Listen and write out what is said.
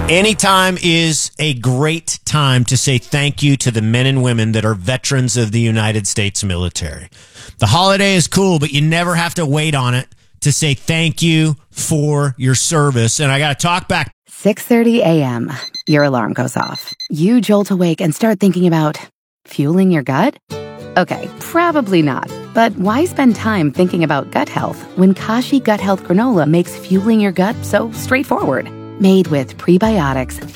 Anytime is a great time to say thank you to the men and women that are veterans of the United States military. The holiday is cool, but you never have to wait on it to say thank you for your service. And I got to talk back. 6:30 a.m. Your alarm goes off. You jolt awake and start thinking about fueling your gut? Okay, probably not. But why spend time thinking about gut health when Kashi Gut Health Granola makes fueling your gut so straightforward? Made with prebiotics,